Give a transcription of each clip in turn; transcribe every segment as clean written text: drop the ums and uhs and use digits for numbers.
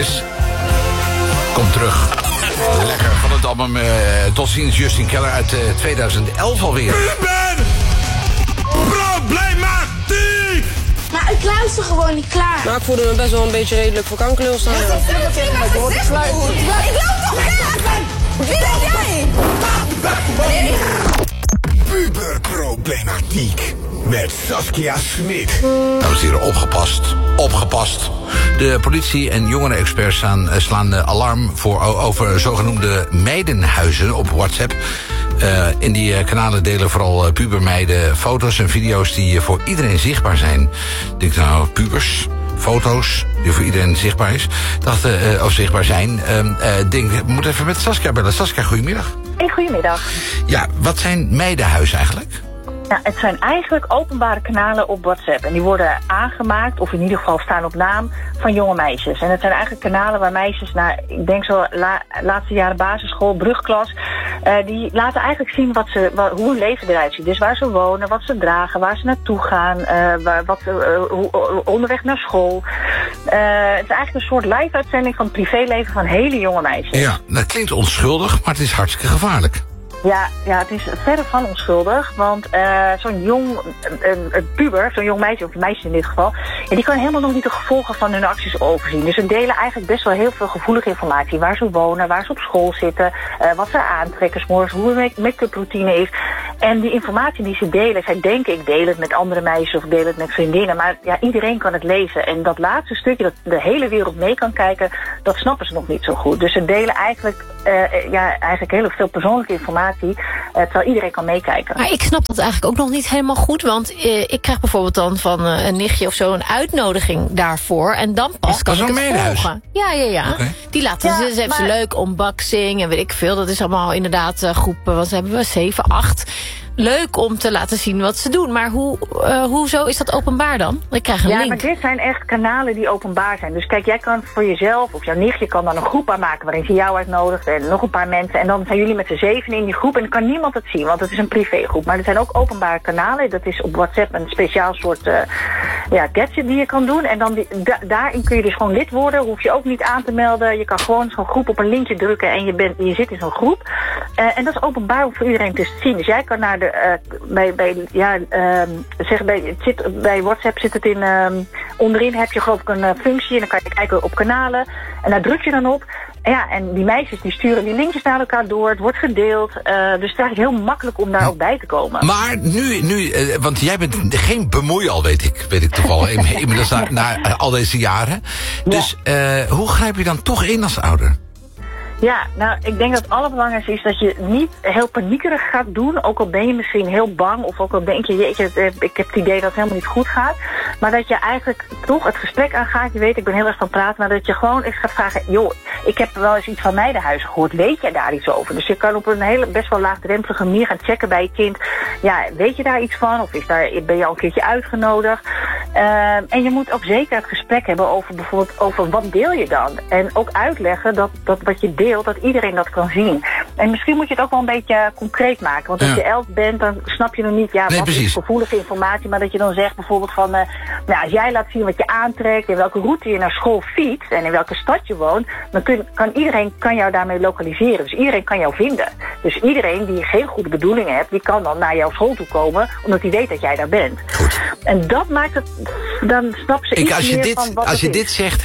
Meisjes. Kom terug. Lekker van het album Tot ziens Justin Keller uit 2011 alweer. Puber! Problematiek! Nou, ik luister gewoon niet klaar. Maar ik voelde me best wel een beetje redelijk voor kankerlul staan. Ik loop toch graag? Wie ben jij? Puberproblematiek met Saskia Smit. Dames en heren, opgepast. De politie en jongerenexperts slaan alarm over zogenoemde meidenhuizen op WhatsApp. In die kanalen delen vooral pubermeiden foto's en video's die voor iedereen zichtbaar zijn. Ik denk nou, pubers, foto's die voor iedereen zichtbaar is. Of zichtbaar zijn. We moeten even met Saskia bellen. Saskia, goedemiddag. Hey, goedemiddag. Ja, wat zijn meidenhuizen eigenlijk? Nou, het zijn eigenlijk openbare kanalen op WhatsApp. En die worden aangemaakt, of in ieder geval staan op naam, van jonge meisjes. En het zijn eigenlijk kanalen waar meisjes ik denk zo laatste jaren basisschool, brugklas, die laten eigenlijk zien hoe hun leven eruit ziet. Dus waar ze wonen, wat ze dragen, waar ze naartoe gaan, onderweg naar school. Het is eigenlijk een soort live-uitzending van het privéleven van hele jonge meisjes. Ja, dat klinkt onschuldig, maar het is hartstikke gevaarlijk. Ja, het is verre van onschuldig, want zo'n jong puber, zo'n jong meisje, of meisje in dit geval, die kan helemaal nog niet de gevolgen van hun acties overzien. Dus ze delen eigenlijk best wel heel veel gevoelige informatie. Waar ze wonen, waar ze op school zitten, wat ze aantrekken 's morgens, hoe hun make-up routine is. En die informatie die ze delen, zij denken ik deel het met andere meisjes of deel het met vriendinnen, maar ja, iedereen kan het lezen. En dat laatste stukje, dat de hele wereld mee kan kijken, dat snappen ze nog niet zo goed. Dus ze delen eigenlijk heel veel persoonlijke informatie, terwijl iedereen kan meekijken. Maar ik snap dat eigenlijk ook nog niet helemaal goed, want ik krijg bijvoorbeeld dan van een nichtje of zo een uitnodiging daarvoor en dan pas kan ik het volgen. Ja. Okay. Die laten ze hebben ze leuk, unboxing en weet ik veel. Dat is allemaal inderdaad groepen, wat hebben we, 7, 8. Leuk om te laten zien wat ze doen. Maar hoezo is dat openbaar dan? Ik krijg een link. Ja, maar dit zijn echt kanalen die openbaar zijn. Dus kijk, jij kan voor jezelf of jouw nichtje kan dan een groep aanmaken waarin ze jou uitnodigt en nog een paar mensen. En dan zijn jullie met z'n 7 in die groep en dan kan niemand het zien, want het is een privégroep. Maar er zijn ook openbare kanalen. Dat is op WhatsApp een speciaal soort gadget die je kan doen. En dan daarin kun je dus gewoon lid worden. Hoef je ook niet aan te melden. Je kan gewoon zo'n groep op een linkje drukken en je zit in zo'n groep. En dat is openbaar voor iedereen te zien. Dus jij kan naar bij WhatsApp zit het in onderin heb je geloof ik een functie en dan kan je kijken op kanalen en daar druk je dan op. En die meisjes die sturen die linkjes naar elkaar door, het wordt gedeeld. Dus het is eigenlijk heel makkelijk om daar ook bij te komen. Maar nu want jij bent geen bemoeial, weet ik toevallig, inmiddels na al deze jaren. Dus hoe grijp je dan toch in als ouder? Ja, nou, ik denk dat het allerbelangrijkste is dat je niet heel paniekerig gaat doen. Ook al ben je misschien heel bang of ook al denk je, jeetje, ik heb het idee dat het helemaal niet goed gaat. Maar dat je eigenlijk toch het gesprek aangaat. Je weet, ik ben heel erg van praten, maar dat je gewoon eens gaat vragen, joh, ik heb wel eens iets van meidenhuizen gehoord. Weet jij daar iets over? Dus je kan op een best wel laagdrempelige manier gaan checken bij je kind. Ja, weet je daar iets van? Of ben je al een keertje uitgenodigd? En je moet ook zeker het gesprek hebben over bijvoorbeeld over wat deel je dan? En ook uitleggen dat wat je deelt, dat iedereen dat kan zien. En misschien moet je het ook wel een beetje concreet maken. Want als je 11 bent, dan snap je nog niet wat is gevoelige informatie. Maar dat je dan zegt bijvoorbeeld van, als jij laat zien wat je aantrekt, in welke route je naar school fietst en in welke stad je woont, dan kan iedereen jou daarmee lokaliseren. Dus iedereen kan jou vinden. Dus iedereen die geen goede bedoelingen hebt, die kan dan naar jouw school toe komen, omdat hij weet dat jij daar bent. Goed. En dat maakt het, dan snap ze iets meer van wat als je dit zegt,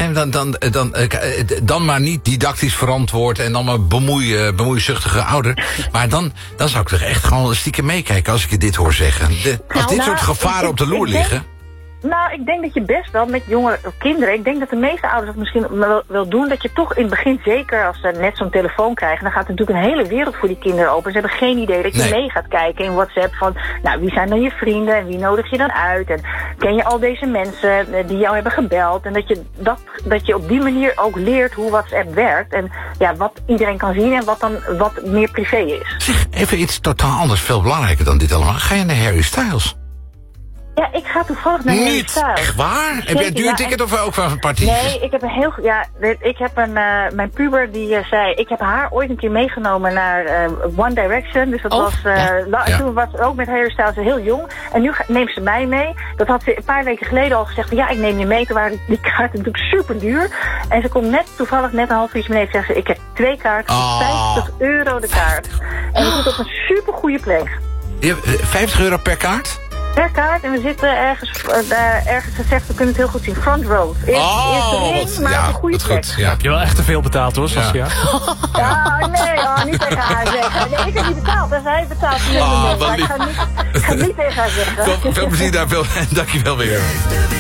dan maar niet didactisch verantwoord en dan maar bemoeizuchtige ouder. Maar dan zou ik toch echt gewoon stiekem meekijken als ik je dit hoor zeggen. Als dit soort gevaren op de loer liggen. Nou, ik denk dat je best wel met jonge kinderen, ik denk dat de meeste ouders dat misschien wel doen, dat je toch in het begin, zeker als ze net zo'n telefoon krijgen, dan gaat er natuurlijk een hele wereld voor die kinderen open. Ze hebben geen idee dat je mee gaat kijken in WhatsApp van, wie zijn dan je vrienden en wie nodig je dan uit en ken je al deze mensen die jou hebben gebeld en dat je op die manier ook leert hoe WhatsApp werkt en wat iedereen kan zien en wat meer privé is. Zeg, even iets totaal anders, veel belangrijker dan dit allemaal. Ga je naar Harry Styles? Ja, ik ga toevallig naar Harry Styles. Echt waar? Heb jij een duur ticket of ook van een partij? Nee, ik heb een heel... Ja, ik heb mijn puber die zei... Ik heb haar ooit een keer meegenomen naar One Direction. Dus dat was... Toen was ook met Harry Styles heel jong. En nu neemt ze mij mee. Dat had ze een paar weken geleden al gezegd. Ja, ik neem je mee. Toen waren die kaarten natuurlijk super duur. En ze komt toevallig net een half uurtje beneden. Zegt ze, ik heb 2 kaarten voor €50 de kaart. En we zitten op een super goede plek. €50 per kaart? Per kaart en we zitten ergens gezegd, we kunnen het heel goed zien. Front row. Eerst maar op een goede plek. Ja. Heb je wel echt te veel betaald hoor, Saskia? Ja, nee, niet tegen haar zeggen. Nee, ik heb niet betaald, dat hij betaalt. Ik ga niet tegen haar zeggen. Veel plezier daar, dankjewel weer.